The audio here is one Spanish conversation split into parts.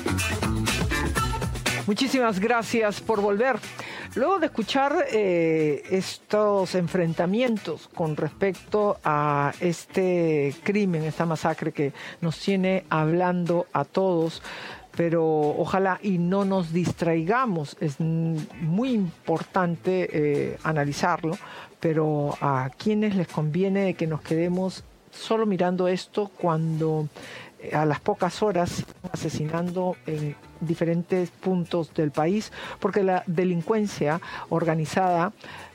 Muchísimas gracias por volver. Luego de escuchar estos enfrentamientos con respecto a este crimen, esta masacre que nos tiene hablando a todos, pero ojalá y no nos distraigamos, es muy importante analizarlo, pero a quienes les conviene que nos quedemos solo mirando esto cuando a las pocas horas asesinando en diferentes puntos del país, porque la delincuencia organizada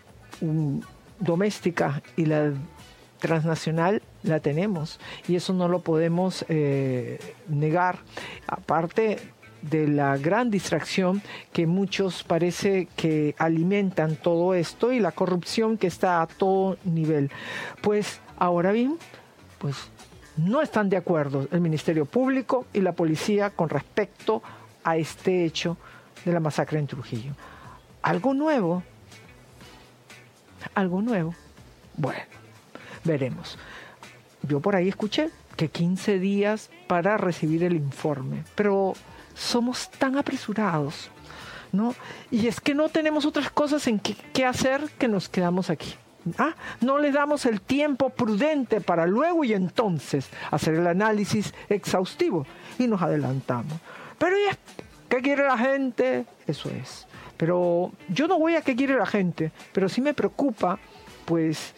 doméstica y la transnacional la tenemos y eso no lo podemos negar, aparte de la gran distracción que muchos parece que alimentan todo esto y la corrupción que está a todo nivel. Pues ahora bien, pues no están de acuerdo el Ministerio Público y la policía con respecto a este hecho de la masacre en Trujillo. ¿Algo nuevo? ¿Algo nuevo? Bueno, veremos. Yo por ahí escuché que 15 días para recibir el informe, pero somos tan apresurados, ¿no? Y es que no tenemos otras cosas en qué hacer que nos quedamos aquí. No le damos el tiempo prudente para luego y entonces hacer el análisis exhaustivo y nos adelantamos. Pero ya, ¿qué quiere la gente? Eso es. Pero yo no voy a qué quiere la gente, pero sí me preocupa, pues,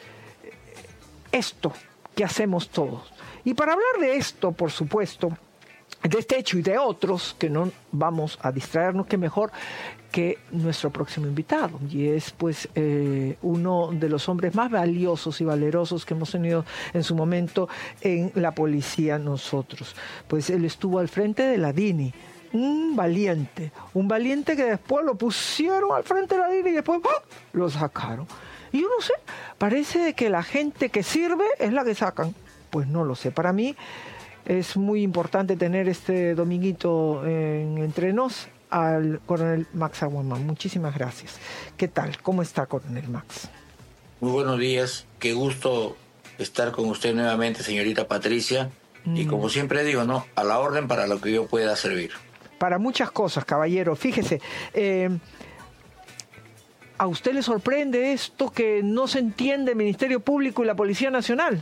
esto que hacemos todos. Y para hablar de esto, por supuesto, de este hecho y de otros, que no vamos a distraernos, que mejor que nuestro próximo invitado, y es pues uno de los hombres más valiosos y valerosos que hemos tenido en su momento en la policía nosotros. Pues él estuvo al frente de la DINI, un valiente que después lo pusieron al frente de la DINI y después lo sacaron. Y yo no sé, parece que la gente que sirve es la que sacan. Pues no lo sé, para mí es muy importante tener este dominguito entre nos al coronel Max Aguamán. Muchísimas gracias. ¿Qué tal? ¿Cómo está, coronel Max? Muy buenos días. Qué gusto estar con usted nuevamente, señorita Patricia. Y como siempre digo, ¿no? A la orden para lo que yo pueda servir. Para muchas cosas, caballero. Fíjese, ¿a usted le sorprende esto que no se entiende el Ministerio Público y la Policía Nacional?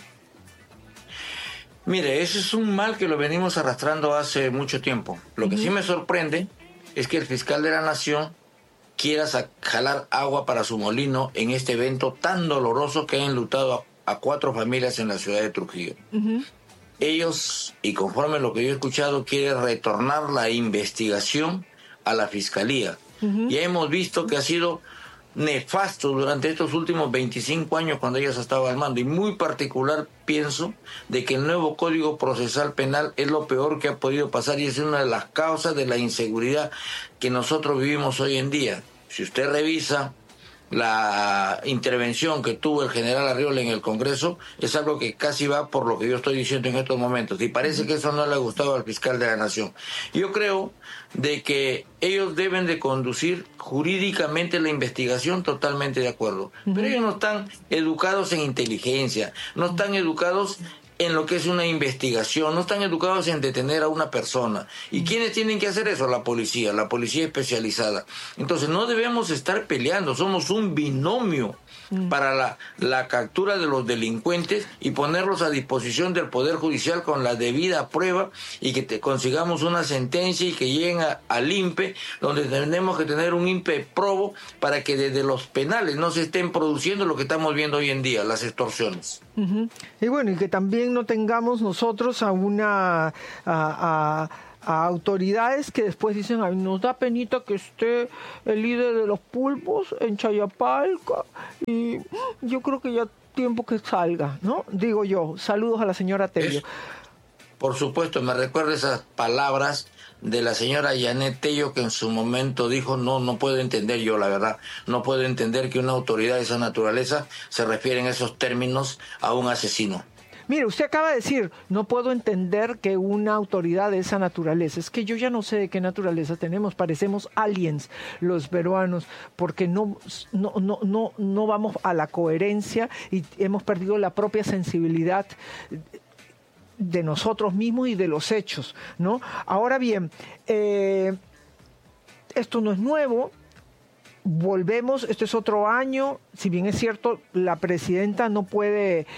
Mire, ese es un mal que lo venimos arrastrando hace mucho tiempo. Lo que sí me sorprende es que el fiscal de la Nación quiera jalar agua para su molino en este evento tan doloroso que ha enlutado a 4 familias en la ciudad de Trujillo. Ellos, y conforme a lo que yo he escuchado, quieren retornar la investigación a la fiscalía. Ya hemos visto que ha sido nefasto durante estos últimos 25 años cuando ellos estaban al mando, y muy particular pienso de que el nuevo Código Procesal Penal es lo peor que ha podido pasar y es una de las causas de la inseguridad que nosotros vivimos hoy en día. Si usted revisa la intervención que tuvo el general Arriola en el Congreso, es algo que casi va por lo que yo estoy diciendo en estos momentos, y parece que eso no le ha gustado al fiscal de la Nación. Yo creo de que ellos deben de conducir jurídicamente la investigación, totalmente de acuerdo, pero ellos no están educados en inteligencia, no están educados en lo que es una investigación, no están educados en detener a una persona. ¿Y quiénes tienen que hacer eso? La policía especializada. Entonces no debemos estar peleando, somos un binomio para la captura de los delincuentes y ponerlos a disposición del Poder Judicial con la debida prueba, y que consigamos una sentencia y que lleguen al INPE, donde tenemos que tener un INPE probo para que desde los penales no se estén produciendo lo que estamos viendo hoy en día, las extorsiones. Y bueno, y que también no tengamos nosotros a autoridades que después dicen: ay, nos da penita que esté el líder de los pulpos en Chayapalca y yo creo que ya tiempo que salga, ¿no? Digo yo. Saludos a la señora Tello. Por supuesto, me recuerda esas palabras de la señora Janet Tello, que en su momento dijo: no puedo entender, yo la verdad, no puedo entender que una autoridad de esa naturaleza se refiere en esos términos a un asesino. Mire, usted acaba de decir: no puedo entender que una autoridad de esa naturaleza. Es que yo ya no sé de qué naturaleza tenemos. Parecemos aliens los peruanos, porque no vamos a la coherencia y hemos perdido la propia sensibilidad. de nosotros mismos y de los hechos, ¿no? Ahora bien, esto no es nuevo. Volvemos, este es otro año, si bien es cierto, la presidenta no puede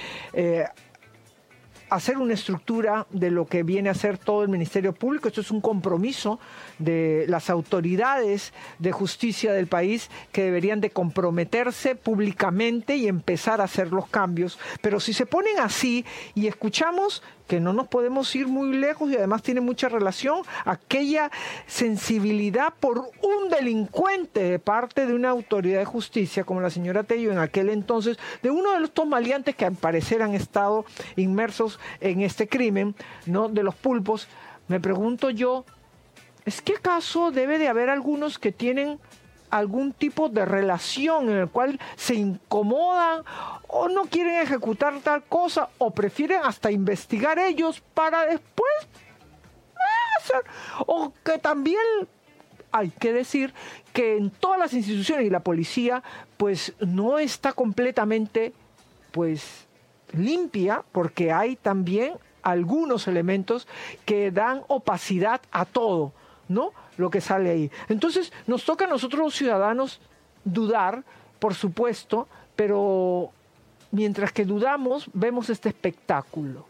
hacer una estructura de lo que viene a ser todo el Ministerio Público. Esto es un compromiso de las autoridades de justicia del país que deberían de comprometerse públicamente y empezar a hacer los cambios. Pero si se ponen así y escuchamos que no nos podemos ir muy lejos y además tiene mucha relación aquella sensibilidad por un delincuente de parte de una autoridad de justicia como la señora Tello en aquel entonces, de uno de estos maleantes que al parecer han estado inmersos en este crimen, ¿no?, de los pulpos. Me pregunto yo, ¿es que acaso debe de haber algunos que tienen algún tipo de relación en el cual se incomodan o no quieren ejecutar tal cosa o prefieren hasta investigar ellos para después hacer? O que también hay que decir que en todas las instituciones y la policía pues no está completamente pues limpia, porque hay también algunos elementos que dan opacidad a todo, ¿no?, lo que sale ahí. Entonces nos toca a nosotros los ciudadanos dudar, por supuesto, pero mientras que dudamos vemos este espectáculo.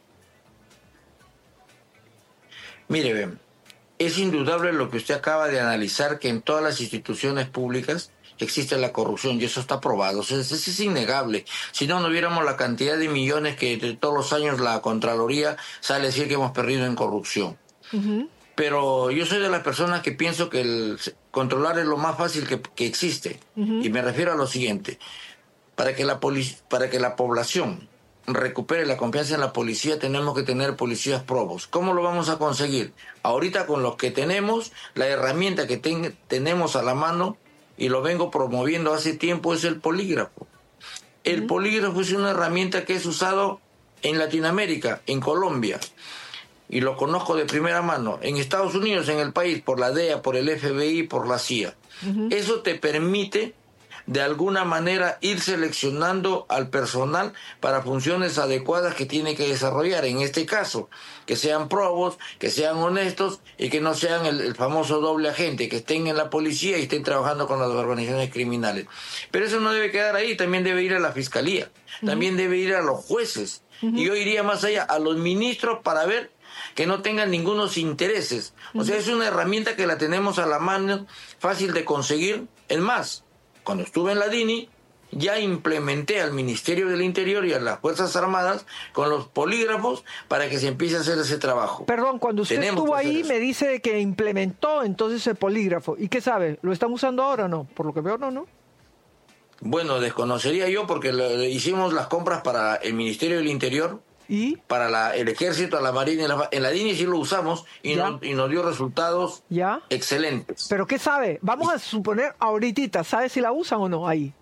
Mire, es indudable lo que usted acaba de analizar, que en todas las instituciones públicas existe la corrupción, y eso está probado. Eso es innegable. Si no, no viéramos la cantidad de millones que todos los años la Contraloría sale a decir que hemos perdido en corrupción. Uh-huh. Pero yo soy de las personas que pienso que el controlar es lo más fácil que existe. Uh-huh. Y me refiero a lo siguiente. Para que la población recupere la confianza en la policía, tenemos que tener policías probos. ¿Cómo lo vamos a conseguir? Ahorita con los que tenemos, la herramienta que tenemos a la mano, y lo vengo promoviendo hace tiempo, es el polígrafo. El polígrafo es una herramienta que es usado en Latinoamérica, en Colombia, y lo conozco de primera mano, en Estados Unidos, en el país, por la DEA, por el FBI, por la CIA. Uh-huh. Eso te permite, de alguna manera, ir seleccionando al personal para funciones adecuadas que tiene que desarrollar. En este caso, que sean probos, que sean honestos y que no sean el famoso doble agente, que estén en la policía y estén trabajando con las organizaciones criminales. Pero eso no debe quedar ahí, también debe ir a la fiscalía, uh-huh, también debe ir a los jueces, uh-huh, y yo iría más allá, a los ministros, para ver que no tengan ningunos intereses. O sea, es una herramienta que la tenemos a la mano, fácil de conseguir. Es más, cuando estuve en la DINI, ya implementé al Ministerio del Interior y a las Fuerzas Armadas con los polígrafos para que se empiece a hacer ese trabajo. Perdón, cuando usted estuvo ahí me dice que implementó entonces el polígrafo. ¿Y qué sabe? ¿Lo están usando ahora o no? Por lo que veo, no. Bueno, desconocería yo, porque hicimos las compras para el Ministerio del Interior, ¿y? Para el Ejército, la Marina, en la DINI sí lo usamos y nos dio resultados excelentes. ¿Pero qué sabe? Vamos a suponer ahorita, ¿sabe si la usan o no ahí?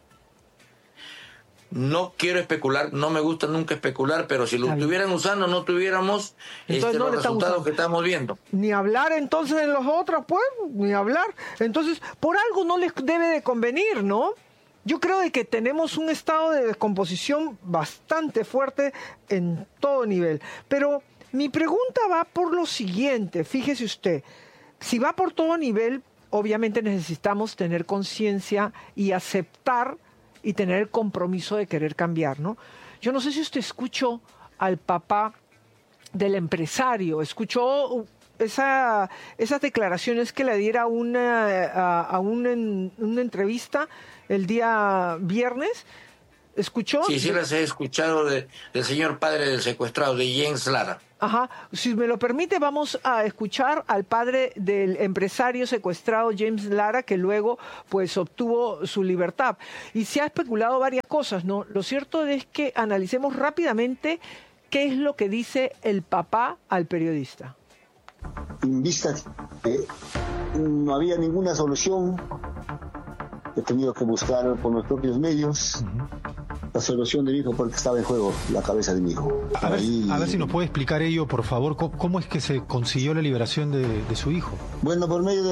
No quiero especular, no me gusta nunca especular, pero si lo estuvieran usando no tuviéramos los resultados que estamos viendo. Ni hablar entonces de los otros, pues, ni hablar. Entonces, por algo no les debe de convenir, ¿no? Yo creo de que tenemos un estado de descomposición bastante fuerte en todo nivel. Pero mi pregunta va por lo siguiente, fíjese usted, si va por todo nivel, obviamente necesitamos tener conciencia y aceptar y tener el compromiso de querer cambiar, ¿no? Yo no sé si usted escuchó al papá del empresario, escuchó esas declaraciones que le diera a una entrevista el día viernes. ¿Escuchó? Sí, las he escuchado del señor padre del secuestrado, de James Lara. Ajá, si me lo permite, vamos a escuchar al padre del empresario secuestrado James Lara, que luego pues obtuvo su libertad. Y se ha especulado varias cosas, ¿no? Lo cierto es que analicemos rápidamente qué es lo que dice el papá al periodista. En vista que no había ninguna solución, he tenido que buscar por los propios medios la solución de mi hijo, porque estaba en juego la cabeza de mi hijo. A ver si nos puede explicar ello, por favor. ¿Cómo es que se consiguió la liberación de su hijo? Bueno, por medio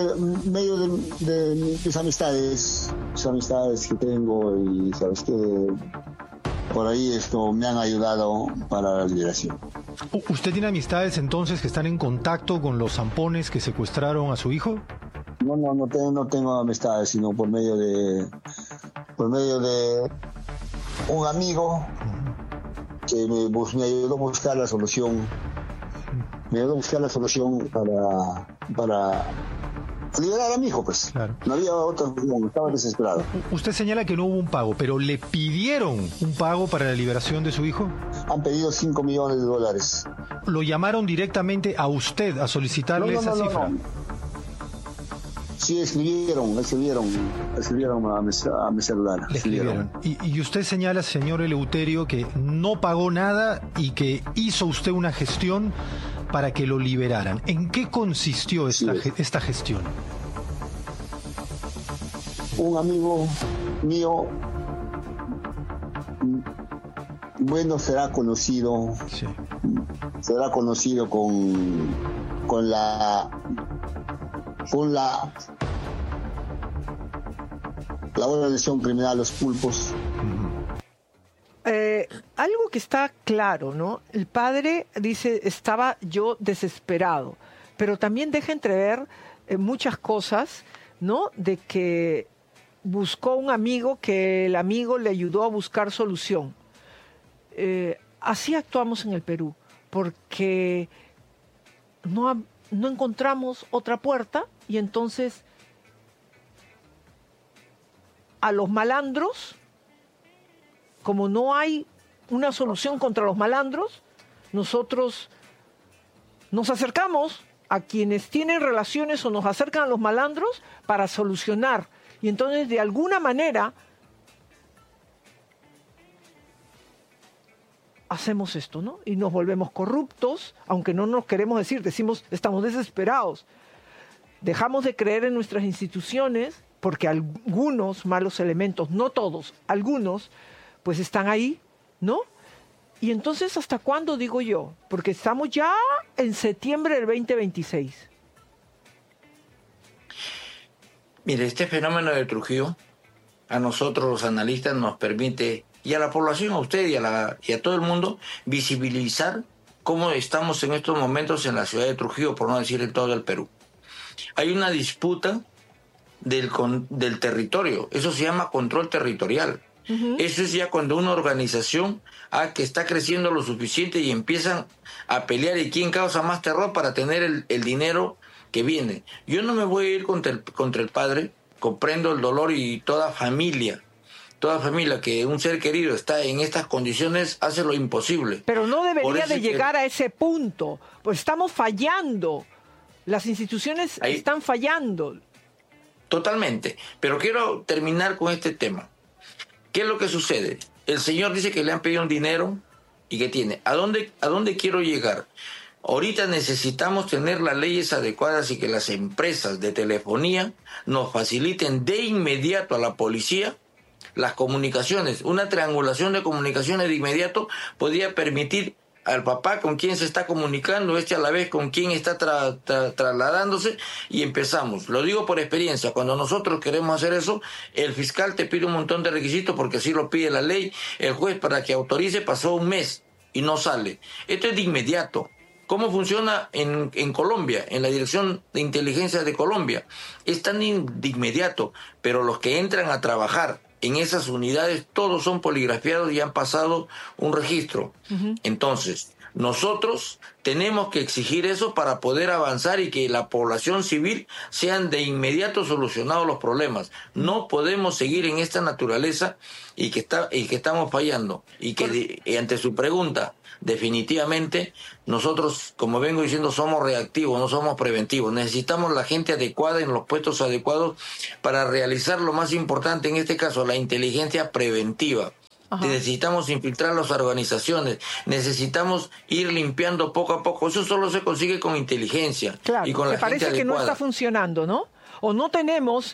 de mis amistades que tengo, y sabes que por ahí me han ayudado para la liberación. ¿Usted tiene amistades entonces que están en contacto con los zampones que secuestraron a su hijo? No tengo amistades, sino por medio de un amigo que me ayudó a buscar la solución. Me ayudó a buscar la solución para liberar a mi hijo, pues. Claro. No había otra solución, estaba desesperado. Usted señala que no hubo un pago, pero ¿le pidieron un pago para la liberación de su hijo? Han pedido $5 millones. ¿Lo llamaron directamente a usted a solicitarle esa cifra? No. Sí, escribieron a mi celular. Le escribieron. Y usted señala, señor Eleuterio, que no pagó nada y que hizo usted una gestión para que lo liberaran. ¿En qué consistió esta gestión? Un amigo mío, será conocido con la organización criminal Los Pulpos. Algo que está claro, ¿no? El padre dice, estaba yo desesperado, pero también deja entrever muchas cosas, ¿no? De que buscó un amigo, que el amigo le ayudó a buscar solución. Así actuamos en el Perú, porque no encontramos otra puerta y entonces a los malandros, como no hay una solución contra los malandros, nosotros nos acercamos a quienes tienen relaciones o nos acercan a los malandros para solucionar. Y entonces, de alguna manera, hacemos esto, ¿no? Y nos volvemos corruptos, aunque no nos queremos decimos, estamos desesperados. Dejamos de creer en nuestras instituciones porque algunos malos elementos, no todos, algunos, pues están ahí, ¿no? Y entonces, ¿hasta cuándo, digo yo? Porque estamos ya en septiembre del 2026. Mire, este fenómeno de Trujillo, a nosotros los analistas nos permite, y a la población, a usted y a todo el mundo, visibilizar cómo estamos en estos momentos en la ciudad de Trujillo, por no decir en todo el Perú. Hay una disputa del territorio, eso se llama control territorial. Eso es ya cuando una organización que está creciendo lo suficiente y empiezan a pelear y quién causa más terror para tener el dinero que viene. Yo no me voy a ir contra el padre, comprendo el dolor, y toda familia que un ser querido está en estas condiciones hace lo imposible. Pero no debería de llegar a ese punto, pues estamos fallando, las instituciones están fallando. Totalmente, pero quiero terminar con este tema. ¿Qué es lo que sucede? El señor dice que le han pedido un dinero y que tiene. ¿A dónde quiero llegar? Ahorita necesitamos tener las leyes adecuadas y que las empresas de telefonía nos faciliten de inmediato a la policía las comunicaciones. Una triangulación de comunicaciones de inmediato podría permitir al papá con quien se está comunicando, a la vez con quien está trasladándose, y empezamos. Lo digo por experiencia, cuando nosotros queremos hacer eso, el fiscal te pide un montón de requisitos porque así lo pide la ley, el juez para que autorice pasó un mes y no sale. Esto es de inmediato. ¿Cómo funciona en Colombia, en la Dirección de Inteligencia de Colombia? Es tan de inmediato, pero los que entran a trabajar en esas unidades todos son poligrafiados y han pasado un registro. Entonces, nosotros tenemos que exigir eso para poder avanzar y que la población civil sean de inmediato solucionados los problemas. No podemos seguir en esta naturaleza y que estamos fallando. Y que ante su pregunta, definitivamente nosotros, como vengo diciendo, somos reactivos, no somos preventivos. Necesitamos la gente adecuada en los puestos adecuados para realizar lo más importante, en este caso la inteligencia preventiva. Necesitamos infiltrar las organizaciones, necesitamos ir limpiando poco a poco. Eso solo se consigue con inteligencia, claro, y con la me parece gente que adecuada. no está funcionando, ¿no? o no tenemos,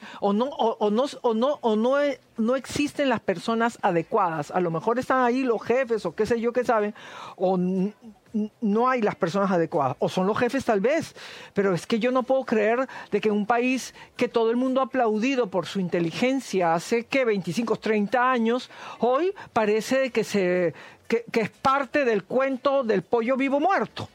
no existen las personas adecuadas. A lo mejor están ahí los jefes o qué sé yo qué saben, o no hay las personas adecuadas, o son los jefes tal vez, pero es que yo no puedo creer de que un país que todo el mundo ha aplaudido por su inteligencia hace, ¿qué? 25, 30 años, hoy parece de que es parte del cuento del pollo vivo muerto.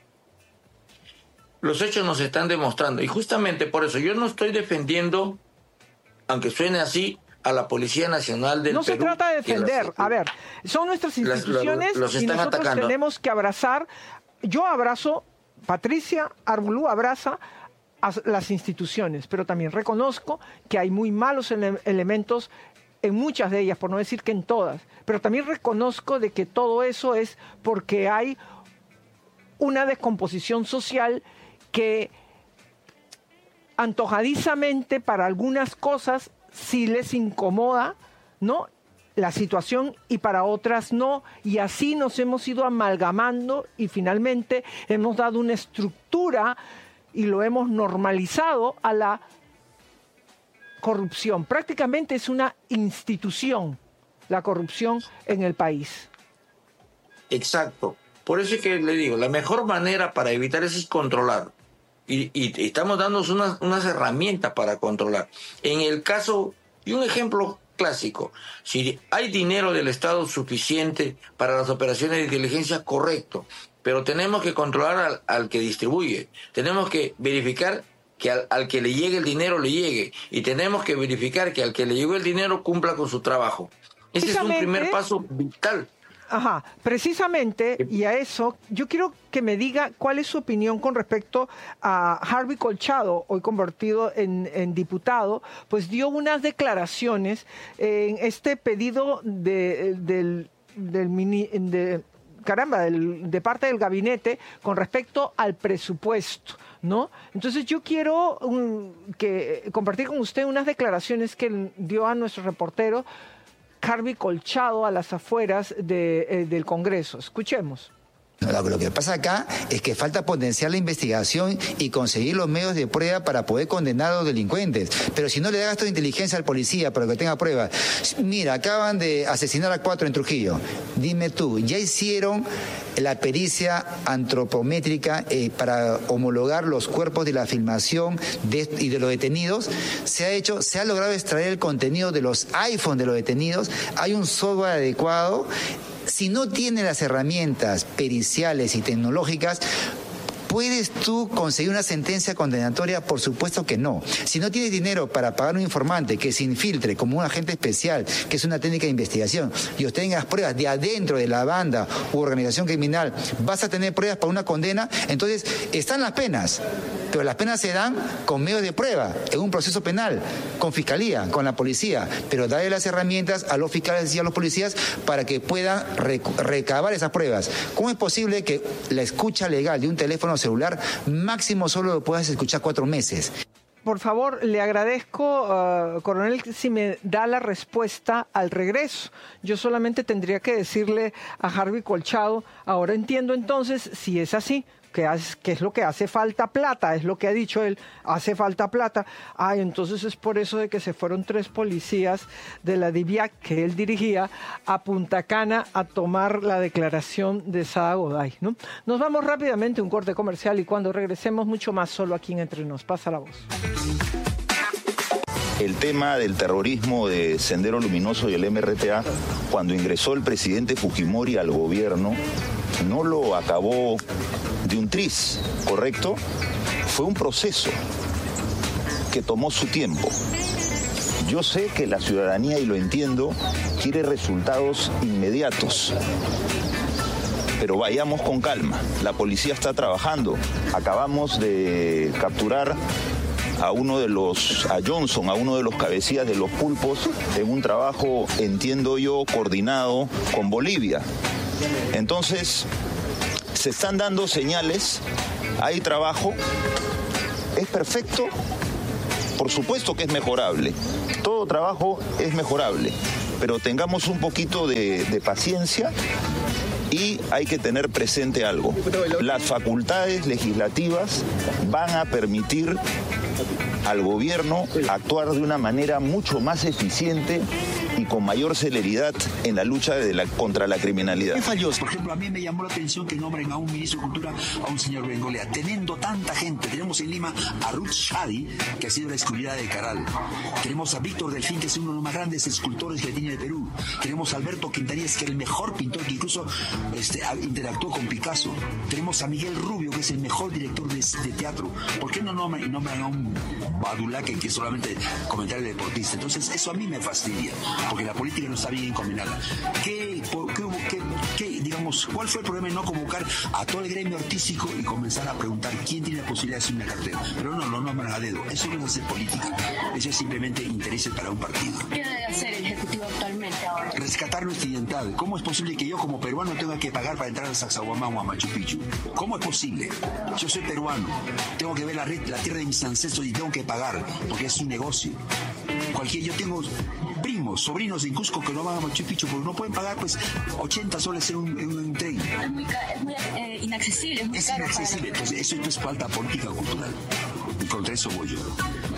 Los hechos nos están demostrando, y justamente por eso yo no estoy defendiendo, aunque suene así, a la Policía Nacional del Perú. No se trata de defender, a ver, son nuestras instituciones y nosotros atacando. Tenemos que abrazar. Yo abrazo, Patricia Armburu abraza a las instituciones, pero también reconozco que hay muy malos elementos en muchas de ellas, por no decir que en todas, pero también reconozco de que todo eso es porque hay una descomposición social que antojadizamente para algunas cosas sí les incomoda, ¿no?, la situación, y para otras no, y así nos hemos ido amalgamando y finalmente hemos dado una estructura y lo hemos normalizado a la corrupción. Prácticamente es una institución la corrupción en el país. Exacto. Por eso es que le digo, la mejor manera para evitar eso es controlar. Y estamos dándonos unas herramientas para controlar. En el caso, y un ejemplo clásico, si hay dinero del Estado suficiente para las operaciones de inteligencia, correcto, pero tenemos que controlar al que distribuye. Tenemos que verificar que al que le llegue el dinero le llegue. Y tenemos que verificar que al que le llegó el dinero cumpla con su trabajo. Ese es un primer paso vital. Ajá, precisamente, y a eso, yo quiero que me diga cuál es su opinión con respecto a Harvey Colchado, hoy convertido en diputado, pues dio unas declaraciones en este pedido de parte del gabinete con respecto al presupuesto, ¿no? Entonces yo quiero compartir con usted unas declaraciones que dio a nuestro reportero Harvey Colchado a las afueras del Congreso. Escuchemos. Lo que pasa acá es que falta potenciar la investigación y conseguir los medios de prueba para poder condenar a los delincuentes. Pero si no le da gasto de inteligencia al policía para que tenga pruebas. Mira, acaban de asesinar a 4 en Trujillo. Dime tú, ¿ya hicieron la pericia antropométrica para homologar los cuerpos de la filmación y de los detenidos? Se ha logrado extraer el contenido de los iPhones de los detenidos. Hay un software adecuado. Si no tiene las herramientas periciales y tecnológicas, ¿puedes tú conseguir una sentencia condenatoria? Por supuesto que no. Si no tienes dinero para pagar un informante que se infiltre como un agente especial, que es una técnica de investigación, y obtengas pruebas de adentro de la banda u organización criminal, vas a tener pruebas para una condena. Entonces, están las penas, pero las penas se dan con medios de prueba, en un proceso penal, con fiscalía, con la policía, pero darle las herramientas a los fiscales y a los policías para que puedan recabar esas pruebas. ¿Cómo es posible que la escucha legal de un teléfono celular máximo solo lo puedas escuchar 4 meses? Por favor, le agradezco, coronel, si me da la respuesta al regreso. Yo solamente tendría que decirle a Harvey Colchado, ahora entiendo entonces, si es así, que es lo que hace falta plata, es lo que ha dicho él, hace falta plata. Entonces es por eso de que se fueron 3 policías de la DIVIAC que él dirigía a Punta Cana a tomar la declaración de Sada Goday, ¿no? Nos vamos rápidamente a un corte comercial y cuando regresemos mucho más solo aquí en Entre Nos. Pasa la voz. El tema del terrorismo de Sendero Luminoso y el MRTA, cuando ingresó el presidente Fujimori al gobierno, no lo acabó de un tris, ¿correcto? Fue un proceso que tomó su tiempo. Yo sé que la ciudadanía, y lo entiendo, quiere resultados inmediatos. Pero vayamos con calma. La policía está trabajando. Acabamos de capturar a Johnson, a uno de los cabecillas de los pulpos, en un trabajo, entiendo yo, coordinado con Bolivia. Entonces, se están dando señales, hay trabajo, ¿es perfecto? Por supuesto que es mejorable, todo trabajo es mejorable, pero tengamos un poquito de paciencia Y hay que tener presente algo. Las facultades legislativas van a permitir al gobierno actuar de una manera mucho más eficiente y con mayor celeridad en la lucha contra la criminalidad. ¿Qué falló? Por ejemplo, a mí me llamó la atención que nombren a un ministro de Cultura, a un señor Bengolea, teniendo tanta gente. Tenemos en Lima a Ruth Shadi, que ha sido la escritora de Caral. Tenemos a Víctor Delfín, que es uno de los más grandes escultores que tiene el Perú. Tenemos a Alberto Quintanilla, que es el mejor pintor, que incluso interactuó con Picasso. Tenemos a Miguel Rubio, que es el mejor director de teatro. ¿Por qué no nombran a un Badulaque, que es solamente comentario deportista? Entonces, eso a mí me fastidia, porque la política no está bien encaminada. Digamos, ¿cuál fue el problema de no convocar a todo el gremio artístico y comenzar a preguntar quién tiene la posibilidad de hacer una cartera? Pero no, lo nombran a dedo. Eso no es hacer política. Eso es simplemente intereses para un partido. ¿Qué debe hacer el Ejecutivo actualmente ahora? Rescatar nuestra identidad. ¿Cómo es posible que yo como peruano tenga que pagar para entrar a Sacsayhuamán o a Machu Picchu? ¿Cómo es posible? Yo soy peruano. Tengo que ver la tierra de mis ancestros y tengo que pagar, porque es un negocio. Yo tengo primos, sobrinos en Cusco que no van a Machu Picchu porque no pueden pagar 80 soles en un tren. Es muy inaccesible, es muy caro. Es inaccesible, entonces eso es falta política cultural. Y contra eso voy yo.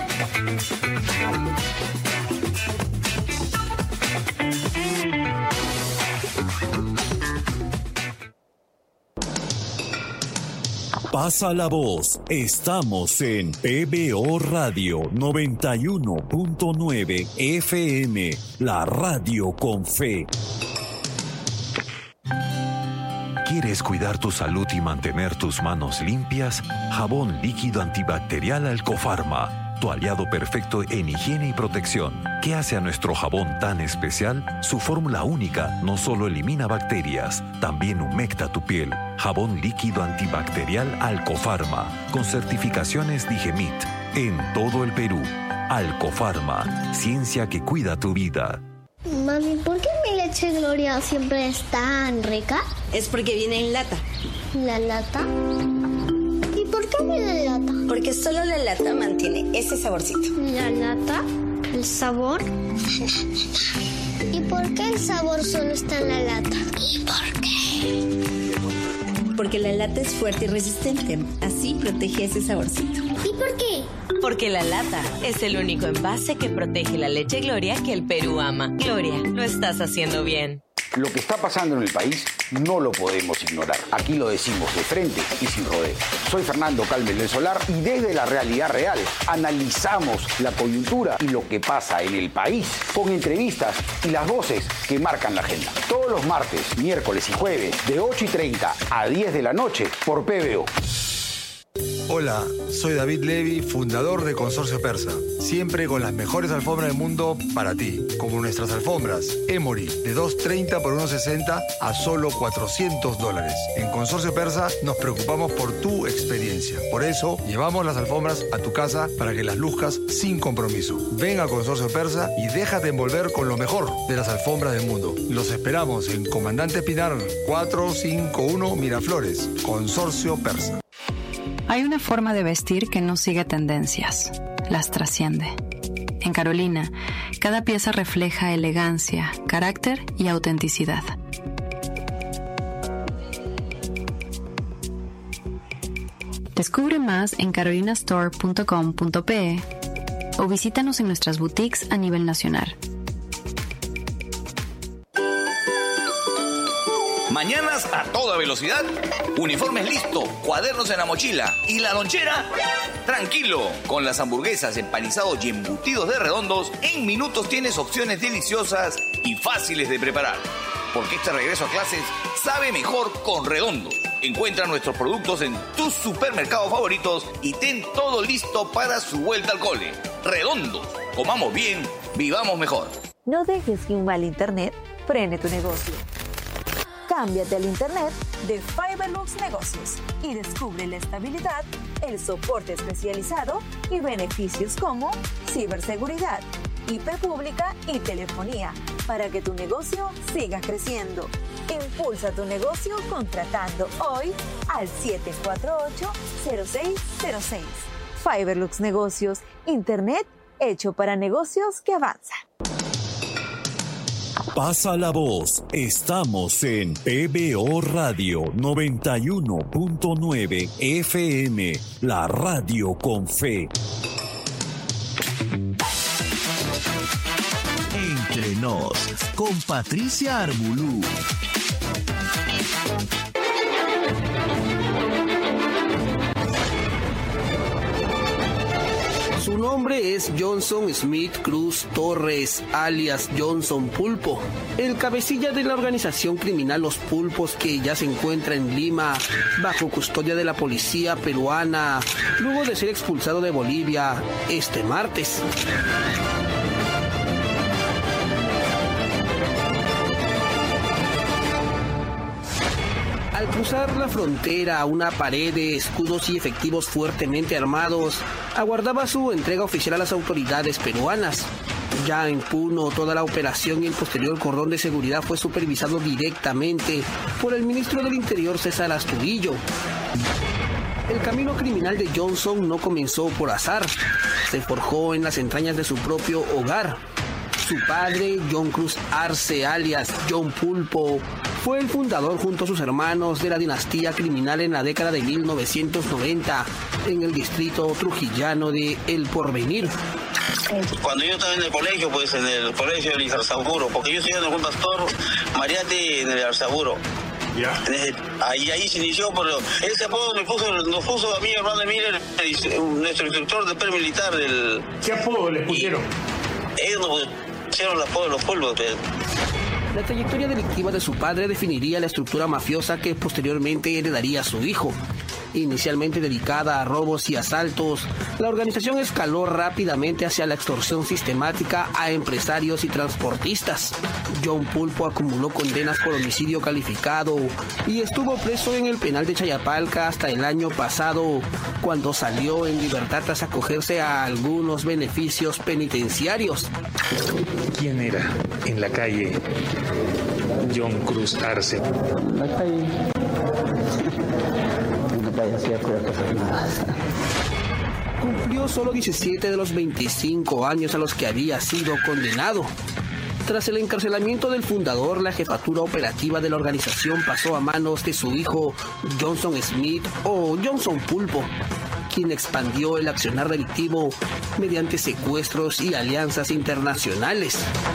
Pasa la voz. Estamos en PBO Radio 91.9 FM, la radio con fe. ¿Quieres cuidar tu salud y mantener tus manos limpias? Jabón líquido antibacterial Alcofarma, tu aliado perfecto en higiene y protección. ¿Qué hace a nuestro jabón tan especial? Su fórmula única no solo elimina bacterias, también humecta tu piel. Jabón líquido antibacterial Alcofarma, con certificaciones Digemit, en todo el Perú. Alcofarma, ciencia que cuida tu vida. Mami, ¿por qué mi leche Gloria siempre es tan rica? Es porque viene en lata. ¿La lata? ¿Y por qué viene en lata? Porque solo la lata mantiene ese saborcito. ¿La lata? ¿El sabor? ¿Y por qué el sabor solo está en la lata? ¿Y por qué? Porque la lata es fuerte y resistente. Así protege ese saborcito. ¿Y por qué? Porque la lata es el único envase que protege la leche Gloria que el Perú ama. Gloria, lo estás haciendo bien. Lo que está pasando en el país no lo podemos ignorar. Aquí lo decimos de frente y sin rodeo. Soy Fernando Calmes del Solar y desde la realidad real analizamos la coyuntura y lo que pasa en el país con entrevistas y las voces que marcan la agenda. Todos los martes, miércoles y jueves de 8:30 a 10 de la noche por PBO. Hola, soy David Levy, fundador de Consorcio Persa. Siempre con las mejores alfombras del mundo para ti, como nuestras alfombras Emory de $230 por $160 a solo $400. En Consorcio Persa nos preocupamos por tu experiencia. Por eso llevamos las alfombras a tu casa para que las luzcas sin compromiso. Ven a Consorcio Persa y déjate envolver con lo mejor de las alfombras del mundo. Los esperamos en Comandante Pinar 451 Miraflores. Consorcio Persa. Hay una forma de vestir que no sigue tendencias, las trasciende. En Carolina, cada pieza refleja elegancia, carácter y autenticidad. Descubre más en carolinastore.com.pe o visítanos en nuestras boutiques a nivel nacional. Mañanas a toda velocidad, uniformes listos, cuadernos en la mochila y la lonchera. Tranquilo, con las hamburguesas, empanizados y embutidos de Redondos, en minutos tienes opciones deliciosas y fáciles de preparar. Porque este regreso a clases sabe mejor con Redondos. Encuentra nuestros productos en tus supermercados favoritos y ten todo listo para su vuelta al cole. Redondos, comamos bien, vivamos mejor. No dejes que un mal internet frene tu negocio. Cámbiate al internet de Fiberlux Negocios y descubre la estabilidad, el soporte especializado y beneficios como ciberseguridad, IP pública y telefonía para que tu negocio siga creciendo. Impulsa tu negocio contratando hoy al 748-0606. Fiberlux Negocios, internet hecho para negocios que avanzan. Pasa la voz. Estamos en PBO Radio 91.9 FM, la radio con fe. Entre nos, con Patricia Arbulú. Su nombre es Johnson Smith Cruz Torres, alias Johnson Pulpo, el cabecilla de la organización criminal Los Pulpos, que ya se encuentra en Lima bajo custodia de la policía peruana, luego de ser expulsado de Bolivia este martes. Al cruzar la frontera, una pared de escudos y efectivos fuertemente armados aguardaba su entrega oficial a las autoridades peruanas. Ya en Puno, toda la operación y el posterior cordón de seguridad fue supervisado directamente por el ministro del Interior, César Astudillo. El camino criminal de Johnson no comenzó por azar, se forjó en las entrañas de su propio hogar. Su padre, John Cruz Arce, alias John Pulpo, fue el fundador junto a sus hermanos de la dinastía criminal en la década de 1990 en el distrito trujillano de El Porvenir. Cuando yo estaba en el colegio, pues en el colegio del Arzaburo, porque yo estoy en el pastor Mariate en el Arzaburo. Ya. Ahí se inició, pero ese apodo nos puso a mí, hermano Miller, nuestro instructor de pre militar del... ¿Qué apodo le pusieron? Ellos nos pusieron el apodo de Los Pulpos. La trayectoria delictiva de su padre definiría la estructura mafiosa que posteriormente heredaría a su hijo. Inicialmente dedicada a robos y asaltos, la organización escaló rápidamente hacia la extorsión sistemática a empresarios y transportistas. John Pulpo acumuló condenas por homicidio calificado y estuvo preso en el penal de Chayapalca hasta el año pasado, cuando salió en libertad tras acogerse a algunos beneficios penitenciarios. ¿Quién era en la calle John Cruz Arce? La calle hacía cosas malas. Cumplió solo 17 de los 25 años a los que había sido condenado. Tras el encarcelamiento del fundador, la jefatura operativa de la organización pasó a manos de su hijo Johnson Smith o Johnson Pulpo, quien expandió el accionar delictivo mediante secuestros y alianzas internacionales.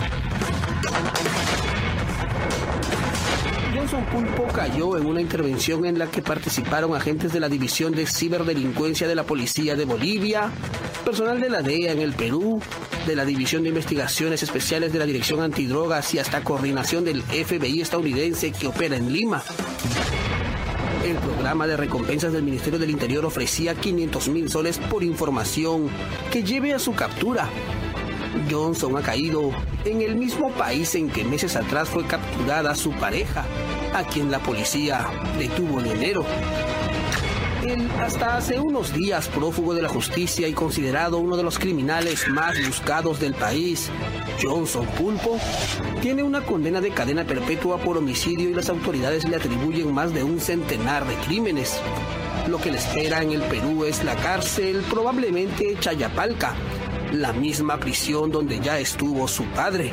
Johnson Pulpo cayó en una intervención en la que participaron agentes de la División de Ciberdelincuencia de la Policía de Bolivia, personal de la DEA en el Perú, de la División de Investigaciones Especiales de la Dirección Antidrogas y hasta coordinación del FBI estadounidense que opera en Lima. El programa de recompensas del Ministerio del Interior ofrecía 500,000 soles por información que lleve a su captura. Johnson ha caído en el mismo país en que meses atrás fue capturada su pareja, a quien la policía detuvo en enero. El hasta hace unos días prófugo de la justicia y considerado uno de los criminales más buscados del país, Johnson Pulpo, tiene una condena de cadena perpetua por homicidio y las autoridades le atribuyen más de un centenar de crímenes. Lo que le espera en el Perú es la cárcel, probablemente Chayapalca, la misma prisión donde ya estuvo su padre.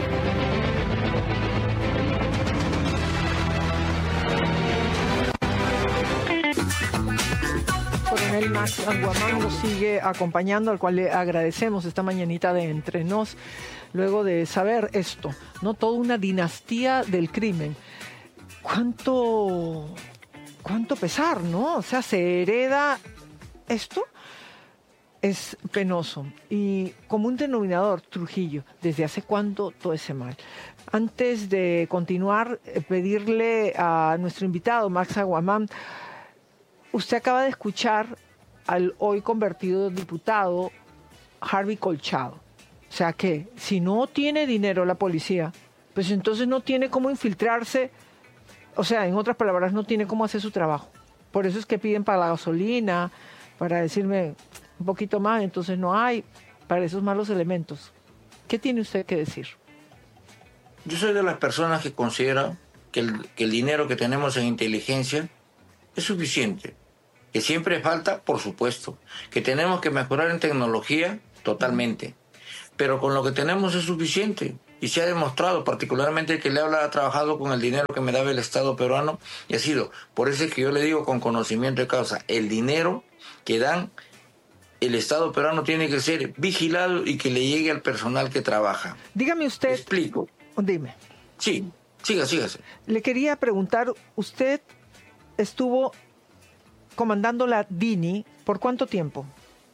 Coronel Max Anguamán nos sigue acompañando, al cual le agradecemos esta mañanita de Entre Nos, luego de saber esto, ¿no? Toda una dinastía del crimen. ¿Cuánto pesar, no? O sea, se hereda esto. Es penoso. Y común denominador, Trujillo, ¿desde hace cuánto todo ese mal? Antes de continuar, pedirle a nuestro invitado, Max Anguamán, usted acaba de escuchar al hoy convertido diputado Harvey Colchado. O sea que si no tiene dinero la policía, pues entonces no tiene cómo infiltrarse. O sea, en otras palabras, no tiene cómo hacer su trabajo. Por eso es que piden para la gasolina, para decirme un poquito más, entonces no hay para esos malos elementos. ¿Qué tiene usted que decir? Yo soy de las personas que consideran que el dinero que tenemos en inteligencia es suficiente. Que siempre falta, por supuesto. Que tenemos que mejorar en tecnología, totalmente. Pero con lo que tenemos es suficiente. y se ha demostrado, particularmente el que le habla ha trabajado con el dinero que me daba el Estado peruano, y ha sido, por eso es que yo le digo con conocimiento de causa, el dinero que dan el Estado peruano tiene que ser vigilado y que le llegue al personal que trabaja. Dígame usted. Explico. Dime. Sí, sígase. Le quería preguntar, usted estuvo comandando la DINI, ¿por cuánto tiempo?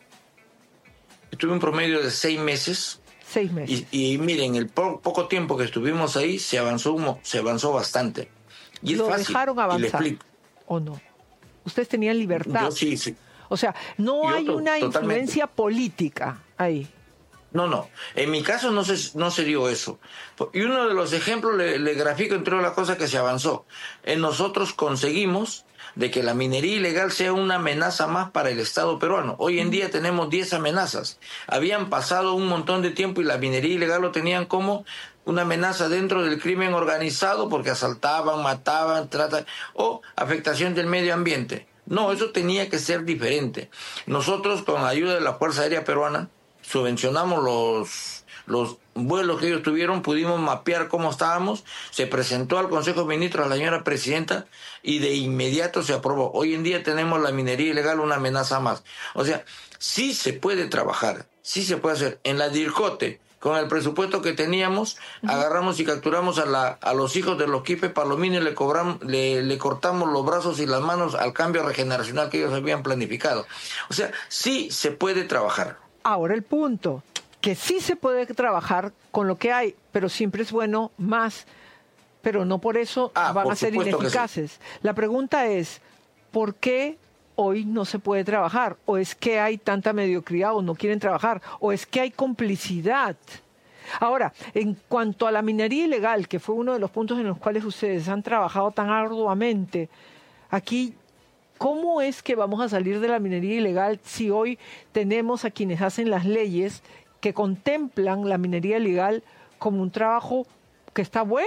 Estuve un promedio de 6 meses. 6 meses. Y miren, el poco tiempo que estuvimos ahí se avanzó bastante. Y es ¿Lo fácil, dejaron avanzar y le explico. o no? Ustedes tenían libertad. Yo sí. O sea, no hay una influencia política ahí. No. En mi caso no se dio eso. Y uno de los ejemplos le grafico entre otras cosas que se avanzó. Nosotros conseguimos de que la minería ilegal sea una amenaza más para el Estado peruano. Hoy en día tenemos 10 amenazas. Habían pasado un montón de tiempo y la minería ilegal lo tenían como una amenaza dentro del crimen organizado porque asaltaban, mataban, tratan o afectación del medio ambiente. No, eso tenía que ser diferente. Nosotros, con ayuda de la Fuerza Aérea Peruana, subvencionamos los vuelos que ellos tuvieron, pudimos mapear cómo estábamos, se presentó al Consejo de Ministros a la señora Presidenta y de inmediato se aprobó. Hoy en día tenemos la minería ilegal una amenaza más. O sea, sí se puede trabajar, sí se puede hacer. En la DIRCOTE, con el presupuesto que teníamos, agarramos y capturamos a los hijos de los quipes palomines y le cortamos los brazos y las manos al cambio regeneracional que ellos habían planificado. O sea, sí se puede trabajar. Ahora el punto, que sí se puede trabajar con lo que hay, pero siempre es bueno más, pero no por eso van a ser ineficaces. Sí. La pregunta es, ¿por qué hoy no se puede trabajar? ¿O es que hay tanta mediocridad o no quieren trabajar? ¿O es que hay complicidad? Ahora, en cuanto a la minería ilegal, que fue uno de los puntos en los cuales ustedes han trabajado tan arduamente, aquí, ¿cómo es que vamos a salir de la minería ilegal si hoy tenemos a quienes hacen las leyes que contemplan la minería ilegal como un trabajo que está bueno?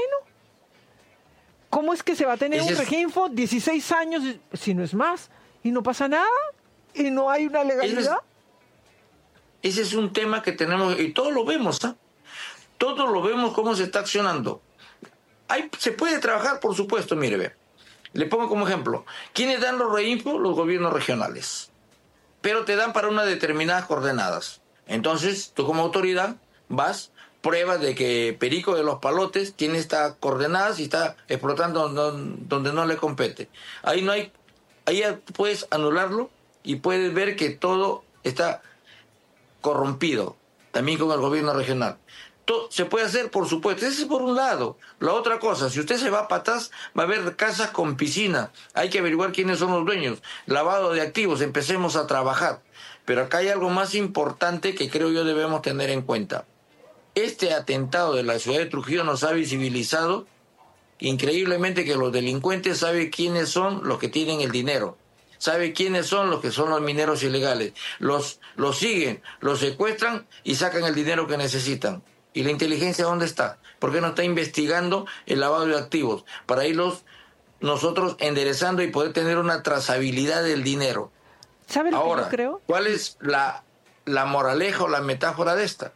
¿Cómo es que se va a tener un Reginfo 16 años, si no es más, y no pasa nada? ¿Y no hay una legalidad? Ese es un tema que tenemos, y todos lo vemos, ¿eh? Todos lo vemos cómo se está accionando. Se puede trabajar, por supuesto, mire, ve. Le pongo como ejemplo, ¿quiénes dan los reinfos? Los gobiernos regionales. Pero te dan para unas determinadas coordenadas. Entonces, tú como autoridad vas, pruebas de que Perico de los Palotes tiene estas coordenadas y está explotando donde no le compete. Ahí puedes anularlo y puedes ver que todo está corrompido, también con el gobierno regional. Se puede hacer, por supuesto. Ese es por un lado. La otra cosa, si usted se va para atrás, va a haber casas con piscina. Hay que averiguar quiénes son los dueños. Lavado de activos, empecemos a trabajar. Pero acá hay algo más importante que creo yo debemos tener en cuenta. Este atentado de la ciudad de Trujillo nos ha visibilizado increíblemente que los delincuentes saben quiénes son los que tienen el dinero. Saben quiénes son los que son los mineros ilegales. Los siguen, los secuestran y sacan el dinero que necesitan. ¿Y la inteligencia dónde está? ¿Por qué no está investigando el lavado de activos? Para irlos nosotros enderezando y poder tener una trazabilidad del dinero. ¿Sabe lo Ahora, que yo creo? ¿cuál es la moraleja o la metáfora de esta?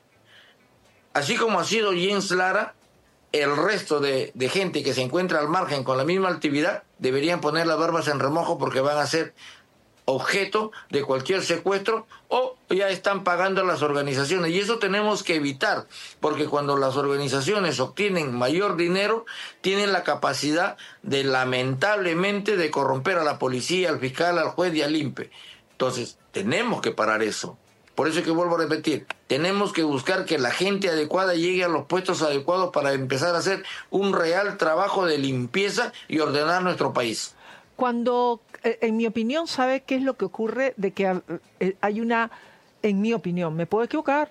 Así como ha sido Jens Lara, el resto de gente que se encuentra al margen con la misma actividad deberían poner las barbas en remojo porque van a ser objeto de cualquier secuestro o ya están pagando las organizaciones. Y eso tenemos que evitar, porque cuando las organizaciones obtienen mayor dinero, tienen la capacidad de, lamentablemente, de corromper a la policía, al fiscal, al juez y al INPE. Entonces, tenemos que parar eso. Por eso es que vuelvo a repetir, tenemos que buscar que la gente adecuada llegue a los puestos adecuados para empezar a hacer un real trabajo de limpieza y ordenar nuestro país. Cuando, en mi opinión, ¿sabe qué es lo que ocurre? De que hay una, en mi opinión, me puedo equivocar,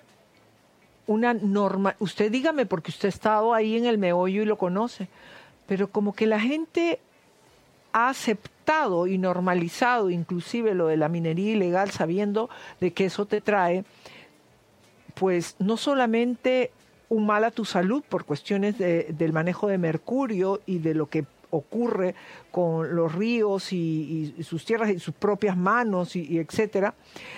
una norma, usted dígame porque usted ha estado ahí en el meollo y lo conoce, pero como que la gente ha aceptado y normalizado inclusive lo de la minería ilegal sabiendo de que eso te trae, pues no solamente un mal a tu salud por cuestiones del manejo de mercurio y de lo que ocurre con los ríos y sus tierras y sus propias manos y etcétera,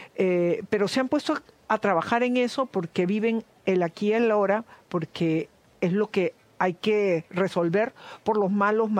pero se han puesto a trabajar en eso porque viven el aquí y el ahora, porque es lo que hay que resolver por los malos